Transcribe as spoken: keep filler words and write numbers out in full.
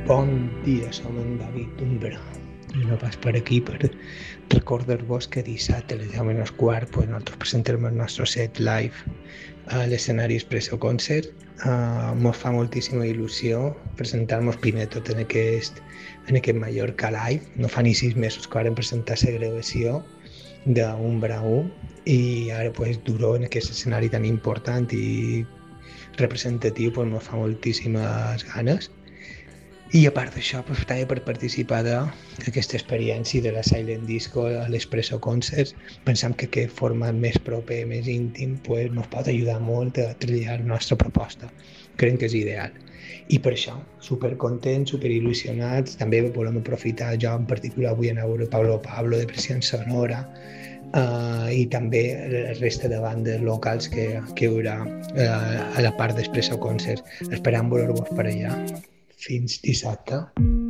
Bon dia, som en David Umbra. I no pas per aquí per recordar-vos que dissabte a les deu menys quart pues, nosaltres presentem el nostre set live a l'escenari Espresso Concert. Uh, mos fa moltíssima il·lusió presentar-nos primer tot en aquest, en aquest Mallorca Live. No fa ni sis mesos que vam presentar la gravació d'Umbra u i ara pues, duró en aquest escenari tan important i representatiu, pues, mos fa moltíssimes ganes. I a part d'això, pues, també per participar d'aquesta experiència de la Silent Disco a l'Espresso Concerts, pensam que aquest format més proper, més íntim, pues, ens pot ajudar molt a treballar la nostra proposta. Creiem que és ideal. I per això, supercontents, superil·lusionats, també volem aprofitar, jo en particular avui anar a veure Pablo Pablo de Pressió Sonora, Uh, i també la resta de bandes locals que, que hi haurà uh, a la part d'Espresso Concerts. Esperam veure-vos per allà. Fins dissabte.